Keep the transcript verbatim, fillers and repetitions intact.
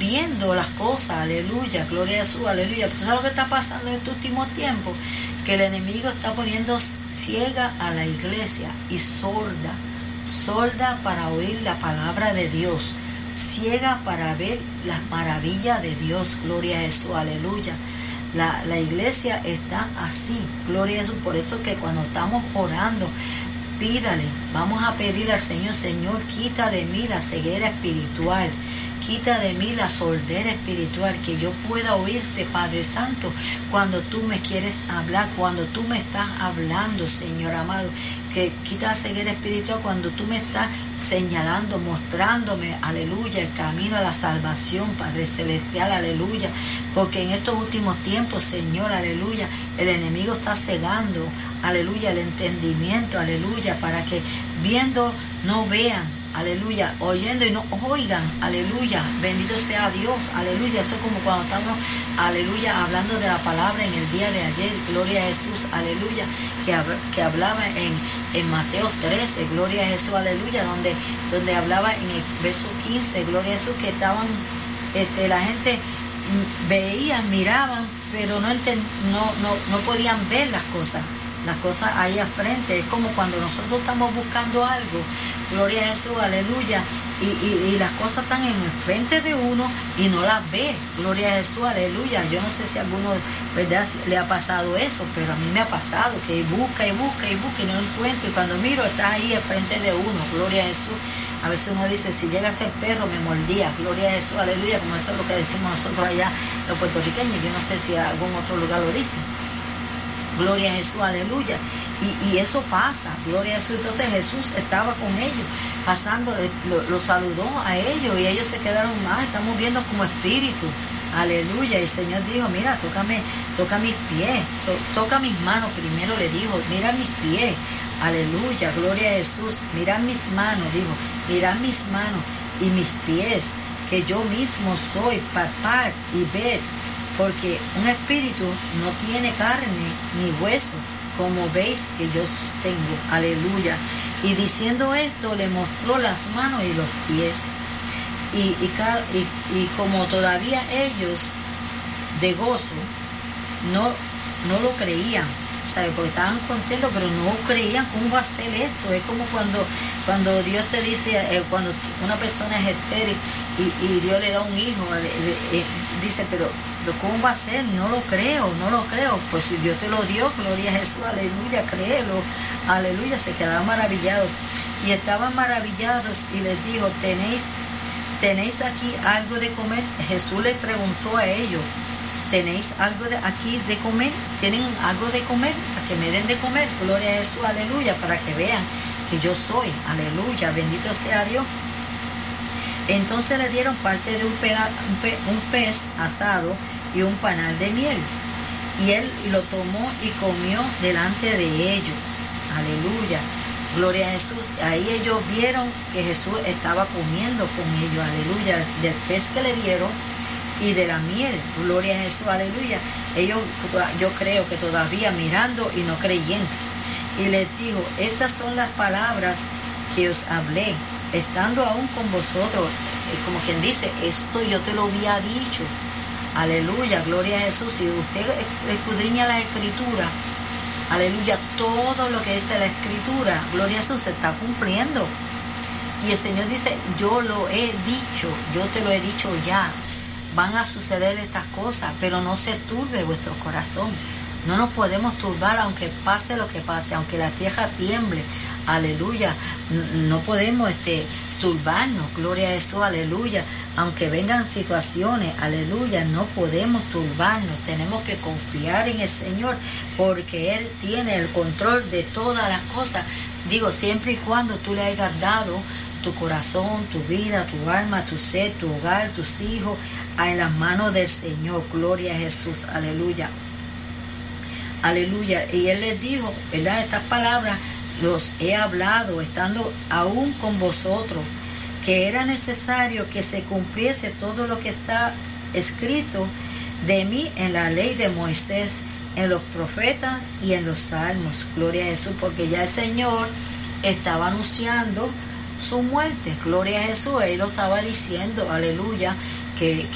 viendo las cosas, aleluya, gloria a Jesús, aleluya. Pero ¿tú sabes lo que está pasando en estos últimos tiempos? Que el enemigo está poniendo ciega a la iglesia y sorda, sorda para oír la palabra de Dios, ciega para ver las maravillas de Dios, gloria a Jesús, aleluya. La, la iglesia está así, gloria a Jesús. Por eso que cuando estamos orando, pídale, vamos a pedir al Señor, Señor, quita de mí la ceguera espiritual, quita de mí la sordera espiritual, que yo pueda oírte, Padre Santo, cuando tú me quieres hablar, cuando tú me estás hablando, Señor amado, que quita la ceguera espiritual cuando tú me estás señalando, mostrándome, aleluya, el camino a la salvación, Padre Celestial, aleluya, porque en estos últimos tiempos, Señor, aleluya, el enemigo está cegando, aleluya, el entendimiento, aleluya, para que viendo no vean, aleluya, oyendo y no oigan, aleluya, bendito sea Dios, aleluya. Eso es como cuando estamos, aleluya, hablando de la palabra en el día de ayer, gloria a Jesús, aleluya, que, que hablaba en, en Mateo trece, gloria a Jesús, aleluya, donde, donde hablaba en el verso quince, gloria a Jesús, que estaban, este, la gente veían, miraban, pero no, enten, no, no, no podían ver las cosas. Las cosas ahí al frente, es como cuando nosotros estamos buscando algo, gloria a Jesús, aleluya, y, y, y las cosas están en el frente de uno y no las ve, gloria a Jesús, aleluya. Yo no sé si a alguno, verdad, le ha pasado eso, pero a mí me ha pasado, que busca y busca y busca y no encuentro, y cuando miro está ahí al frente de uno, gloria a Jesús. A veces uno dice, si llega a ser perro me mordía, gloria a Jesús, aleluya, como eso es lo que decimos nosotros allá, los puertorriqueños. Yo no sé si a algún otro lugar lo dicen. Gloria a Jesús, aleluya. Y, y eso pasa, gloria a Jesús. Entonces Jesús estaba con ellos, pasando, lo, lo saludó a ellos y ellos se quedaron, ah, estamos viendo como espíritu, aleluya. Y el Señor dijo, mira, tócame, toca mis pies, to, toca mis manos. Primero le dijo, mira mis pies, aleluya, gloria a Jesús. Mira mis manos, dijo, mira mis manos y mis pies, que yo mismo soy, palpar y ver. Porque un espíritu no tiene carne ni hueso, como veis que yo tengo, aleluya. Y diciendo esto, le mostró las manos y los pies. Y, y, y, y como todavía ellos, de gozo, no, no lo creían, ¿sabes? Porque estaban contentos, pero no creían. ¿Cómo va a ser esto? Es como cuando, cuando Dios te dice, eh, cuando una persona es estéril y, y Dios le da un hijo, eh, eh, dice, pero... Pero ¿cómo va a ser? No lo creo, no lo creo. Pues si Dios te lo dio, gloria a Jesús, aleluya, créelo, aleluya. Se quedaban maravillados. Y estaban maravillados y les dijo, ¿tenéis, ¿tenéis aquí algo de comer? Jesús les preguntó a ellos, ¿tenéis algo de aquí de comer? ¿Tienen algo de comer? Para que me den de comer, gloria a Jesús, aleluya, para que vean que yo soy, aleluya, bendito sea Dios. Entonces le dieron parte de un, peda, un, pe, un pez asado y un panal de miel. Y él lo tomó y comió delante de ellos. Aleluya. Gloria a Jesús. Ahí ellos vieron que Jesús estaba comiendo con ellos. Aleluya. Del pez que le dieron y de la miel. Gloria a Jesús. Aleluya. Ellos, yo creo que todavía mirando y no creyendo. Y les dijo, estas son las palabras que os hablé, estando aún con vosotros, como quien dice, esto yo te lo había dicho, aleluya, gloria a Jesús. Si usted escudriña la escritura, aleluya, todo lo que dice la escritura, gloria a Jesús, se está cumpliendo. Y el Señor dice, yo lo he dicho, yo te lo he dicho ya, van a suceder estas cosas, pero no se turbe vuestro corazón. No nos podemos turbar aunque pase lo que pase, aunque la tierra tiemble, aleluya, no podemos este, turbarnos, gloria a Jesús, aleluya, aunque vengan situaciones, aleluya, no podemos turbarnos, tenemos que confiar en el Señor, porque Él tiene el control de todas las cosas, digo, siempre y cuando tú le hayas dado tu corazón, tu vida, tu alma, tu ser, tu hogar, tus hijos, en las manos del Señor, gloria a Jesús, aleluya. Aleluya. Y Él les dijo, ¿verdad? Estas palabras los he hablado estando aún con vosotros, que era necesario que se cumpliese todo lo que está escrito de mí en la ley de Moisés, en los profetas y en los salmos. Gloria a Jesús, porque ya el Señor estaba anunciando su muerte. Gloria a Jesús. Él lo estaba diciendo, aleluya, que